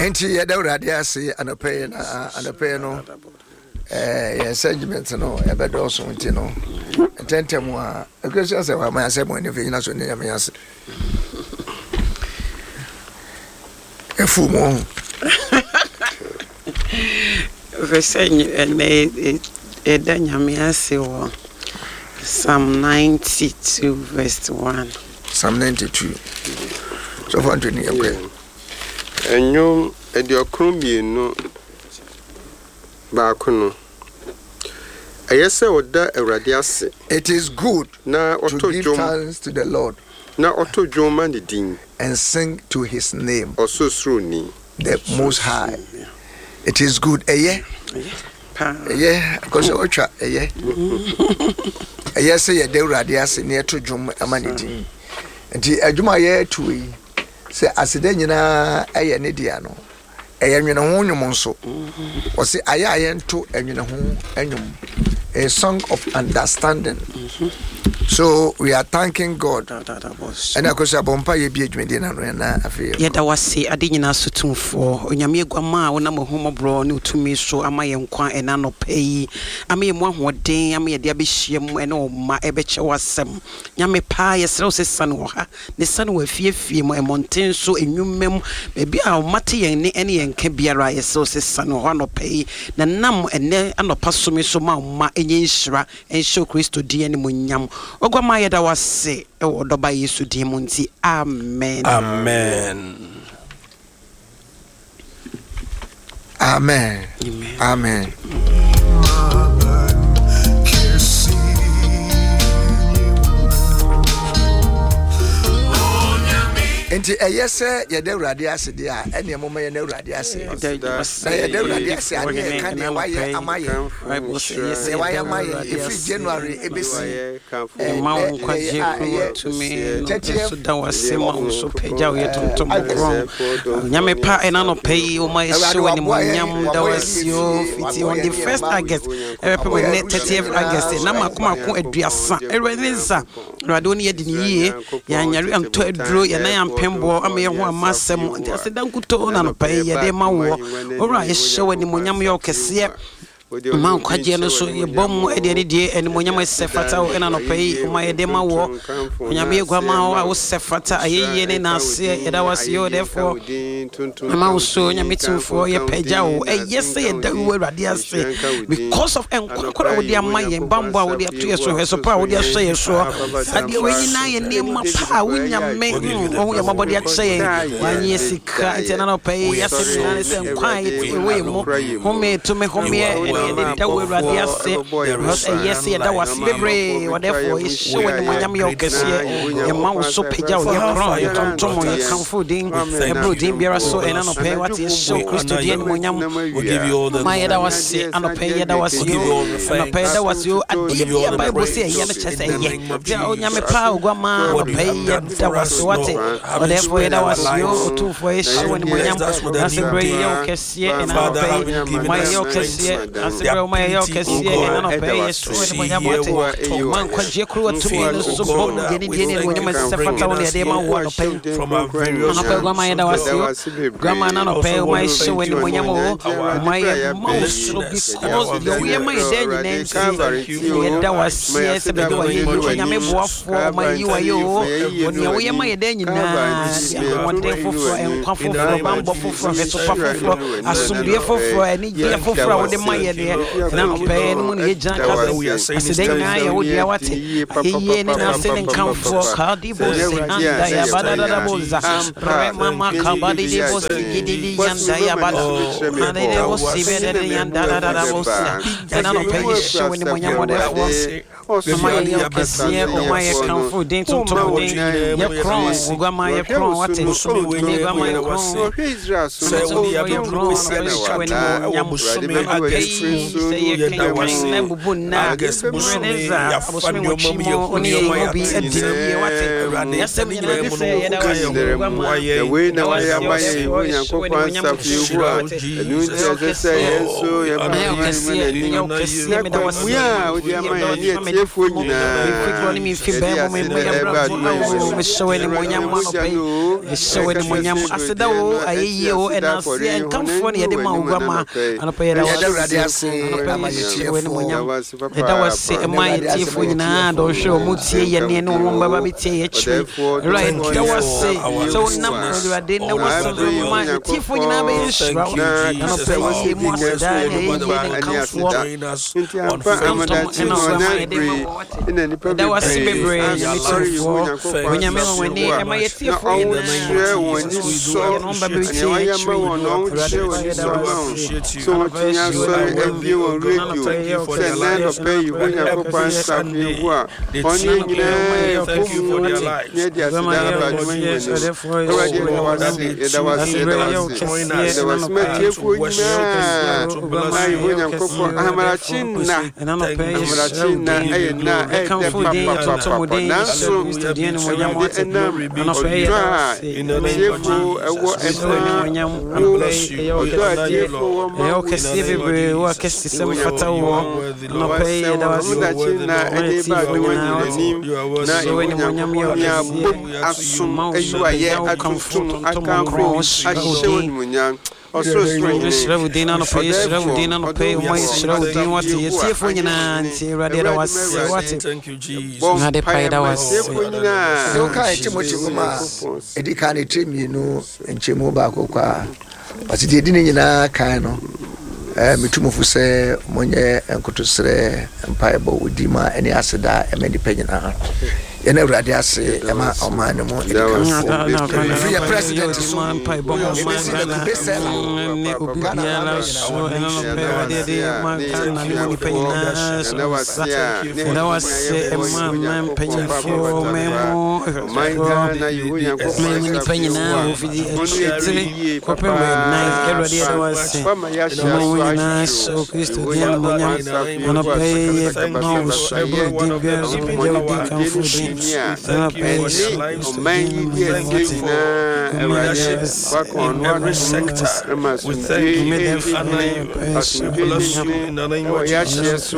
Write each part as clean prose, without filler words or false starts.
Enti ya da radia se anope no segment no e be do so nti no tentem a ekwesu se wa ma se mo ni fe na so ni ya me ase efu mo Nyame ase wo Psalm 92 verse 1. Psalm 92. So for Anthony Ebwe. Enyom ediokron bienu ba kono. Ayese oda Awurade ase. It is good na to give thanks to the Lord. Na otojo man the din and sing to his name. Ososroni. The Most High. It is good. Yeah, because ocha yes say de Awurade ase na eto dwom amanedi nti adwuma ye tuwi say asede nyina eye ne dia no eye nwene ho nwom nso o say aye nto nwene ho nwom a song of understanding. So we are thanking God. And I could bompa ye be adwumede na no na afia ye da wase ade nyina sotumfo onyame agwama wona mohomo bro ne utumi so amaye nkwa ena no pei amaye mu ahoden amaye de abehyiam ene o ma ebeche wasem nyame pa ye sere se sane wo ha ne sane wo afiefie mu emonten so enwummem be a o mate yen ne ene yen ka biara ye sere se sane wo no pei na nam ene anopa so me so ma enye nhira enhye Kristo die ne monyam ogwama ye da wase e odoba Yesu die mu nti amen. Amen. Amen. Amen. Amen. Enti eyese ye de Awurade ase de a ene moma ye na Awurade ase na ye de Awurade ase ane kan ye waye amaye ye waye amaye every January ebesi ma nkwaje to me so da wase ma so peja we tontom kron nyame pa ena no pay o ma show ani mo nyam da wase o fiti on the 1st August e pe me 30th August na makoma ko aduasa erenza Awurade oni ye di ni yie ya nyare anto aduro ye na ya pembo ame ho amasem aseda nkuto na no pay ye de ma wo ora ye show ni monyam yo kese man kwaje no so ye bom e de die eni monyam sefata o ena no pay ma ye de ma wo onyame egwama wo sefata ayeye ne na ase ye da wase yo therefore ma so onyame tumfo ye peja o yes ye da wo Awurade ase because of enkwakora wo de amaye bambo a wo de to ye so he so pa wo de so ye so ade we nyina ye ne ma pa wo nyame o ye mabode a che wanye sika ntena no pay yes na se nkwa ye we mo home to me home da we Awurade ase because yes ye da wase bebre whatever is show ni monyam yo kese ye ma wo so peja wo ye kron ye tontom ye kanfo din e bro din biara so ena no pay what is show Kristo die ni monyam we give you all the my da wase ano pay ye da wase yo ano pay da wase yo ade bia Bible say ye na chese ye onyame pa ogwama ano pay ye da wase wate whatever ye da wase yo to for ye show ni monyam that's a great yo kese ena no pay my yo kese Asibra my yo kese ena no pay Yesu ni monyam wate man kwaje kru atumi no so bom geni ni monyam sefata woni ade ma wo no pay from our various no pay gwama ye da wase gwama na no pay my show ni monyam o my mouse because the way my day ni ye da wase se be do ye nyame boafo my yiwa yo oni we my day ni na one day fofo enkwa fofo bambo fofo heso pa fofo asumdie fofo ani je fofo wo de my de na no pay no ye jan ka se de na ye wo dia wate ye ne na se nen kanfo ka di bo se anda ya badada da boza mama ka badi di bo se gidi yanda ya bada na de bo se be de yanda da bo se na no pay show ni mo nyamo de fo my ye kese o my kanfo din to din ye kron ugama ye kron wate ni ugama ye kron say we dia be bro se na wa nyamo so me agesi say ye ken na bubu na reneza aboso mo chimo oni ye bi adie wate yasem ni na say ye da ugama the way na wa ya maye yankopon safi hu enu say yeso ya ba ni me da wase ya o dia maye ni atiefoɔ nyinaa fikro ne mi fi ba mo me bra me show ni monyam ma no pay me show ni monyam aseda wo ayeyi wo enase enkamfo ne yede ma ugama anopa yeda Awurade ase wo ni monyam eda wase e ma yetiefo nyinaa do hwe o mutie ye ne no mo baba bitie ye chi right eda wase so nam Awurade ne wase ma yetiefo nyinaa be shira anopa ye mo aseda ye enkamfo that was February. When you remember when they am I so Dina no pay my Dina what you for you was thank you Jesus na de pai da was so kai Timothy kuma edika ne tremi no enchemu ba kokwa ati de dine nyina kan no metumofo se monye enkotosre empai bo udima ene aseda emedi panyina yana Awurade ase ema oman no free president so empai bo man ne obia la so eno pe de man kan na ni panyina so na wase ema panyifo memo na yunya ko ni panyina ofidi etire ko pe na Awurade da wase na so Kristo dia monya ona pe no so ye di bia so pe di kan fu di na pe every sector we thank you in the name of Jesus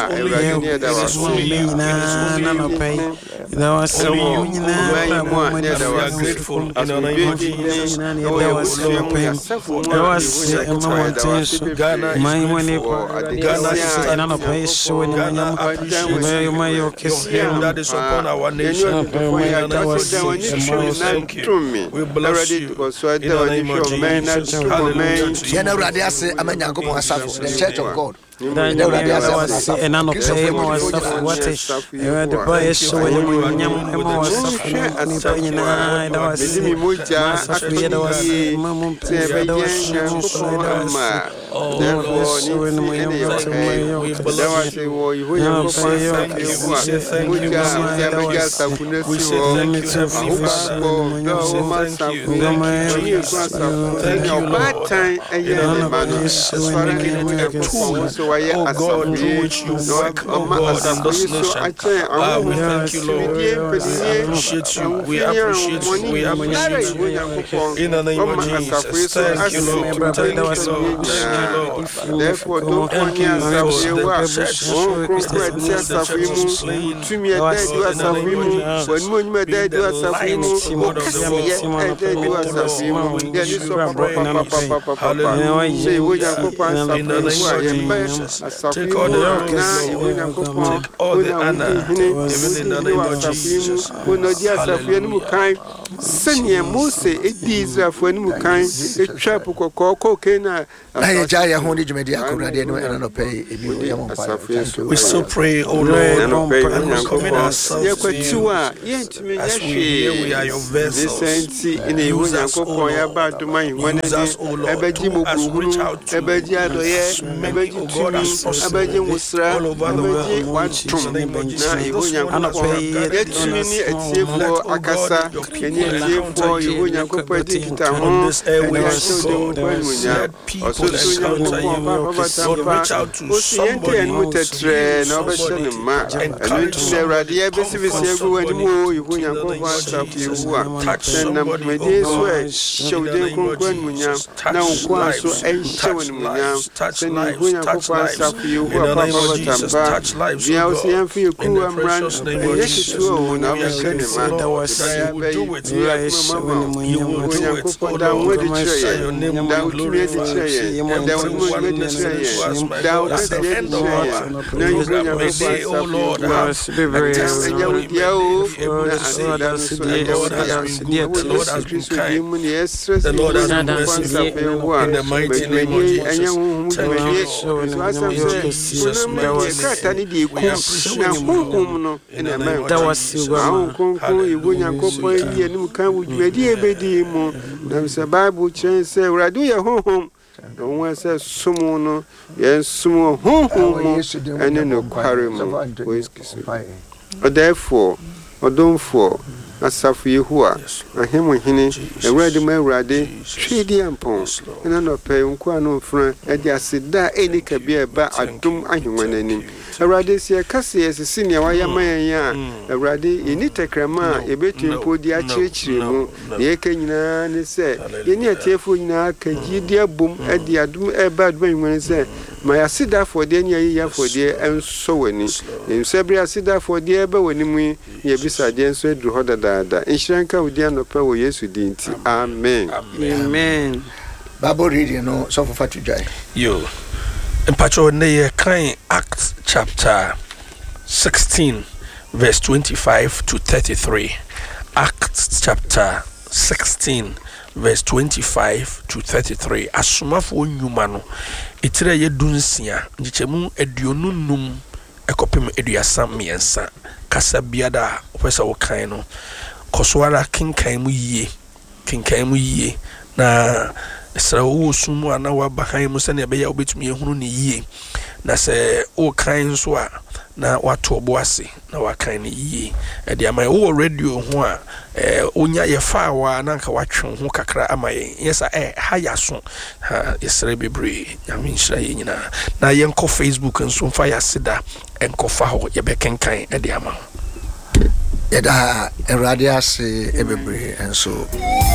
that is upon our nation. Thank you. We bless you in the name of Jesus. Hallelujah. The Church of God. And I know pay more stuff. What is the boy showing you? Oh God, through which you work, oh God, in this nation. We thank you, Lord. We appreciate you. We appreciate you. We appreciate you. In the name of Jesus. Thank you, Lord. Thank you, Lord. Thank you, Lord. Therefore, don't thank you for take all the honor, even in the name of Jesus. Hallelujah. Senior Mose, it is for Mukai, a trap we still pray, oh Lord, and commit ourselves to you. As we are your vessels. Use us, oh Lord. Use us, oh Lord, to us reach out to as many, oh God, as possible all over the world. In the name of Jesus. This one as well. On this airways, God, let people encounter you. Lord, reach out to somebody. Encounter somebody. Touch somebody. Touch lives. Touch lives. Touch lives. In the name of Jesus, touch lives, oh God. In the precious name of Jesus. You will do it. You will do it. Oh Lord, your name will be glorified. Everyone listening to us, my God, at the end of our program, may they, oh Lord, have a testimony. The Lord has been good. The Lord has been kind. The Lord has been merciful. In the mighty name of Jesus. Thank you, Lord. In Jesus' mighty name. We appreciate you, Lord. In the name of Jesus. Hallelujah. Don't want to say someone, yes, someone and then no quarry. Therefore, or don't for a Safi who are a him when he a ready man ready, shady and pons, and I not pay no friend, and just sit there any cabia back at doom and human name. A radis, a cassie as a senior, why am I a radi, you need a crama, a bit to put the church, the Kenyan said, you need a tearful now, can you dear boom at the adum a bad when I say, my asida for the year for dear and so any. In Sabria asida for dear, but when we ye beside the answer to hold that. In Shanka with the end of power, yes, we didn't. Amen. Amen. Bible reading, no, so for to jai. You. In Patrol Ney Kind Acts chapter 16, verse 25 to 33. Acts chapter 16, verse 25 to 33. Asuma for Numano. Itira ye dunsia, Nichemu edionunum, ekopim eduasam miensa. Kasabiada, Wesa Wakaino. Koswara kinkaimu ye. Na Srawo sumu anawa behind Musani Abaya obit me huni ye. Na se o kind swa na watu boasi na wakani ye. Edia my o radio hua onya ye fa wa nanka watwe ho kakra amaye. Yes hayaso ha yesre bebre nyame nhira ye nyina. Na yenko Facebook nso fa yasida enko fa ho ye bekenkan edia ma. Yada erade ase ebebre enso